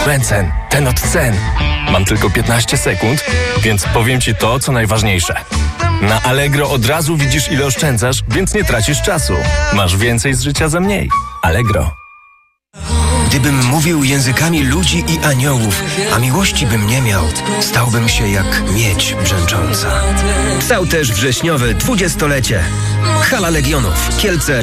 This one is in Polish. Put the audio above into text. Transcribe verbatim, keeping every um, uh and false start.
Bęcen, ten od cen. Mam tylko piętnaście sekund, więc powiem Ci to, co najważniejsze. Na Allegro od razu widzisz, ile oszczędzasz, więc nie tracisz czasu. Masz więcej z życia za mniej. Allegro. Gdybym mówił językami ludzi i aniołów, a miłości bym nie miał, stałbym się jak miedź brzęcząca. Stał też wrześniowe dwudziestolecie. Hala Legionów, Kielce.